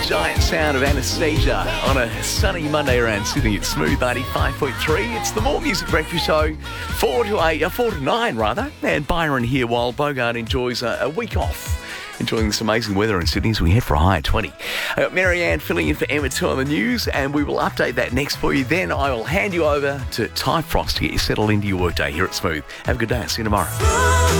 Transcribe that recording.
giant sound of Anastasia on a sunny Monday around Sydney. It's Smooth 95.3. It's the More Music Breakfast Show, 4 to 9 rather. And Byron here while Bogart enjoys a week off. Enjoying this amazing weather in Sydney as we head for a high of 20. I got Marianne filling in for Emma too on the news, and we will update that next for you. Then I will hand you over to Ty Frost to get you settled into your workday here at Smooth. Have a good day. I'll see you tomorrow.